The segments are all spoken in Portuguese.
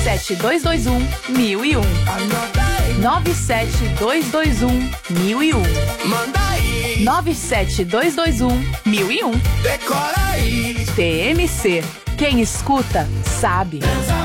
97221-1001. 97221-1001. Manda aí. 97221-1001. Decora aí. TMC. Quem escuta, sabe.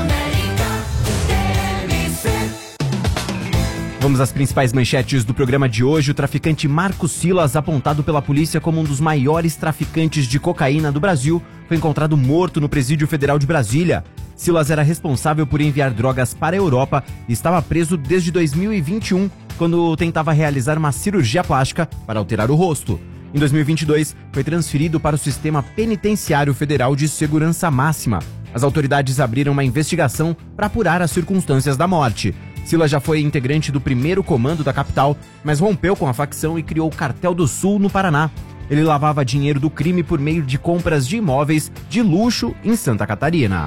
Vamos às principais manchetes do programa de hoje. O traficante Marcos Silas, apontado pela polícia como um dos maiores traficantes de cocaína do Brasil, foi encontrado morto no Presídio Federal de Brasília. Silas era responsável por enviar drogas para a Europa e estava preso desde 2021, quando tentava realizar uma cirurgia plástica para alterar o rosto. Em 2022, foi transferido para o Sistema Penitenciário Federal de Segurança Máxima. As autoridades abriram uma investigação para apurar as circunstâncias da morte. Silas já foi integrante do primeiro comando da capital, mas rompeu com a facção e criou o Cartel do Sul no Paraná. Ele lavava dinheiro do crime por meio de compras de imóveis de luxo em Santa Catarina.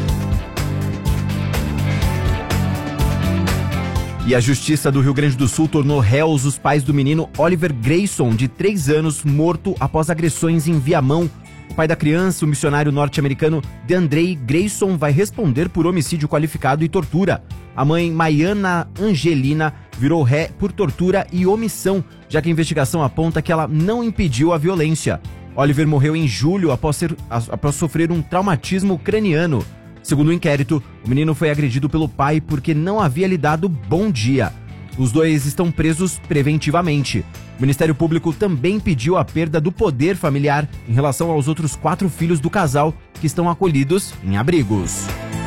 E a Justiça do Rio Grande do Sul tornou réus os pais do menino Oliver Grayson, de 3 anos, morto após agressões em Viamão. O pai da criança, o missionário norte-americano DeAndre Grayson, vai responder por homicídio qualificado e tortura. A mãe, Maiana Angelina, virou ré por tortura e omissão, já que a investigação aponta que ela não impediu a violência. Oliver morreu em julho após sofrer um traumatismo craniano. Segundo o inquérito, o menino foi agredido pelo pai porque não havia lhe dado bom dia. Os dois estão presos preventivamente. O Ministério Público também pediu a perda do poder familiar em relação aos outros 4 filhos do casal que estão acolhidos em abrigos.